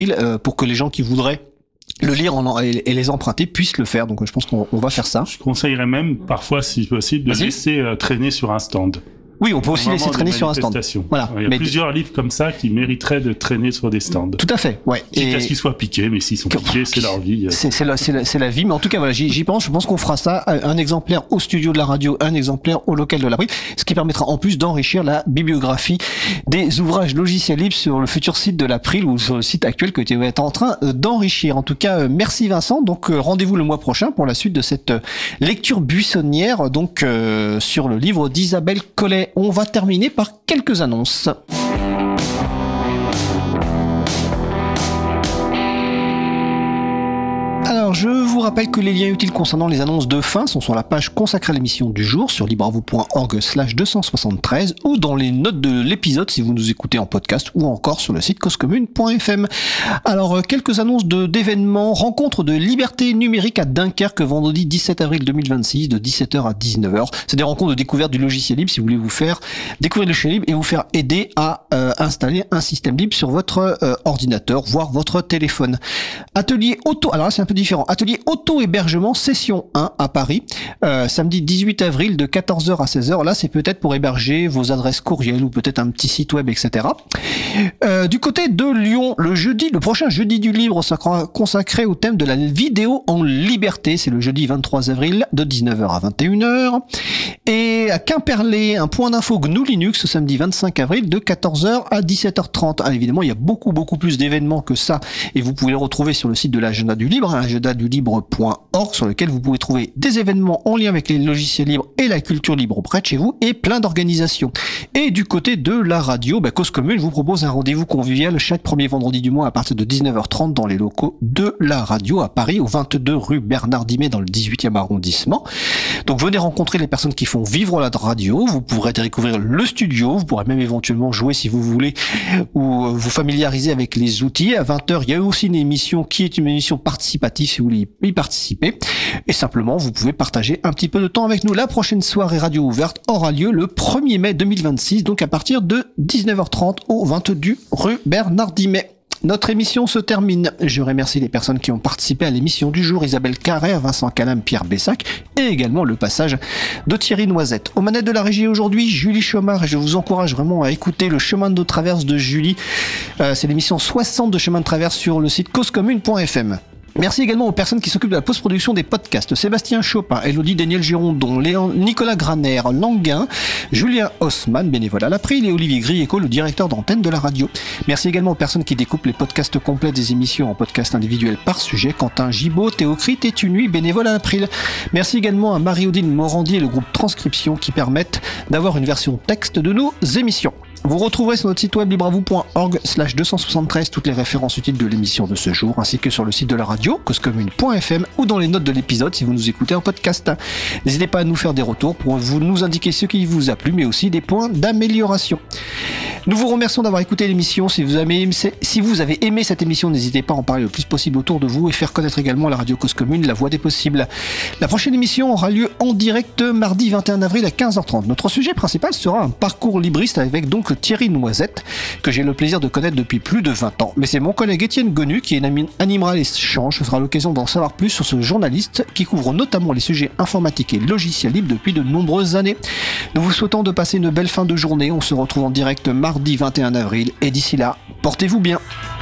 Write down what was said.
pour que les gens qui voudraient le lire et les emprunter puissent le faire. Donc je pense qu'on va faire ça. Je conseillerais même parfois, si possible, de laisser traîner sur un stand. Oui, on peut aussi laisser traîner sur un stand. Voilà. Il y a plusieurs livres comme ça qui mériteraient de traîner sur des stands. Tout à fait, ouais. Quitte à ce qu'ils soient piqués, mais s'ils sont piqués, c'est leur vie. C'est la vie, mais en tout cas, voilà, j'y pense. Je pense qu'on fera ça, un exemplaire au studio de la radio, un exemplaire au local de l'April, ce qui permettra en plus d'enrichir la bibliographie des ouvrages logiciels libres sur le futur site de l'April ou sur le site actuel que tu es en train d'enrichir. En tout cas, merci Vincent. Donc, rendez-vous le mois prochain pour la suite de cette lecture buissonnière, donc, sur le livre d'Isabelle Collet. On va terminer par quelques annonces. Alors, je vous rappelle que les liens utiles concernant les annonces de fin sont sur la page consacrée à l'émission du jour sur libreavoue.org/273 ou dans les notes de l'épisode si vous nous écoutez en podcast ou encore sur le site causecommune.fm. Alors, quelques annonces d'événements. Rencontre de liberté numérique à Dunkerque vendredi 17 avril 2026 de 17h à 19h. C'est des rencontres de découverte du logiciel libre si vous voulez vous faire découvrir le logiciel libre et vous faire aider à installer un système libre sur votre ordinateur, voire votre téléphone. Atelier auto, alors là c'est un peu différent. Atelier auto-hébergement session 1 à Paris, samedi 18 avril de 14h à 16h. Là, c'est peut-être pour héberger vos adresses courriel ou peut-être un petit site web, etc. Du côté de Lyon, le prochain jeudi du libre sera consacré au thème de la vidéo en liberté. C'est le jeudi 23 avril de 19h à 21h. Et à Quimperlé, un point d'info GNU Linux, samedi 25 avril de 14h à 17h30. Ah, évidemment, il y a beaucoup plus d'événements que ça et vous pouvez les retrouver sur le site de l'agenda du libre, agendadulibre.org, sur lequel vous pouvez trouver des événements en lien avec les logiciels libres et la culture libre près de chez vous et plein d'organisations. Et du côté de la radio, Cause Commune vous propose un rendez-vous convivial chaque premier vendredi du mois à partir de 19h30 dans les locaux de la radio à Paris, au 22 rue Bernard Dimet dans le 18e arrondissement. Donc venez rencontrer les personnes qui font vivre la radio, vous pourrez découvrir le studio, vous pourrez même éventuellement jouer si vous voulez ou vous familiariser avec les outils. À 20h, il y a aussi une émission qui est une émission participative si vous voulez y participer. Et simplement, vous pouvez partager un petit peu de temps avec nous. La prochaine soirée radio ouverte aura lieu le 1er mai 2026, donc à partir de 19h30 au 22 rue Bernard Dimet. Notre émission se termine. Je remercie les personnes qui ont participé à l'émission du jour, Isabelle Carrère, Vincent Calam, Pierre Bessac, et également le passage de Thierry Noisette. Aux manettes de la régie aujourd'hui, Julie Chomard, et je vous encourage vraiment à écouter le chemin de traverse de Julie. C'est l'émission 60 de chemin de traverse sur le site causecommune.fm. Merci également aux personnes qui s'occupent de la post-production des podcasts. Sébastien Chopin, Elodie Daniel Girondon, Nicolas Graner, Languin, Julien Haussmann, bénévole à l'April, et Olivier Grieco, le directeur d'antenne de la radio. Merci également aux personnes qui découpent les podcasts complets des émissions en podcasts individuels par sujet. Quentin Gibaud, Théocrite et Tunuy, bénévole à l'April. Merci également à Marie-Odile Morandi et le groupe Transcription qui permettent d'avoir une version texte de nos émissions. Vous retrouverez sur notre site web libreavoue.org/273 toutes les références utiles de l'émission de ce jour, ainsi que sur le site de la radio, causecommune.fm, ou dans les notes de l'épisode si vous nous écoutez en podcast. N'hésitez pas à nous faire des retours pour vous nous indiquer ce qui vous a plu, mais aussi des points d'amélioration. Nous vous remercions d'avoir écouté l'émission. Si vous avez aimé cette émission, n'hésitez pas à en parler le plus possible autour de vous et faire connaître également la radio Cause Commune, la voix des possibles. La prochaine émission aura lieu en direct mardi 21 avril à 15h30. Notre sujet principal sera un parcours libriste avec donc Thierry Noisette, que j'ai le plaisir de connaître depuis plus de 20 ans. Mais c'est mon collègue Étienne Gonu qui animera l'échange. Ce sera l'occasion d'en savoir plus sur ce journaliste qui couvre notamment les sujets informatiques et logiciels libres depuis de nombreuses années. Nous vous souhaitons de passer une belle fin de journée. On se retrouve en direct mardi 21 avril et d'ici là, portez-vous bien.